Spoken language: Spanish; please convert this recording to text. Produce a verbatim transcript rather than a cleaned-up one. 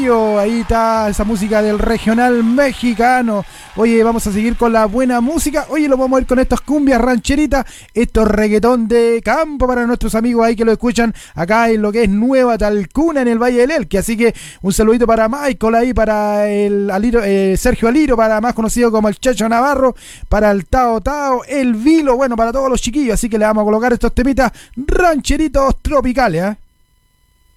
Río. Ahí está esa música del regional mexicano. Oye, vamos a seguir con la buena música. Oye, lo vamos a ir con estas cumbias rancheritas, estos reggaetón de campo para nuestros amigos ahí que lo escuchan acá en lo que es Nueva Talcuna, en el Valle del Elqui. Así que un saludito para Michael ahí, para el Aliro, eh, Sergio Aliro, para más conocido como el Chacho Navarro, para el Tao Tao, el Vilo, bueno, para todos los chiquillos. Así que le vamos a colocar estos temitas rancheritos tropicales, ¿eh?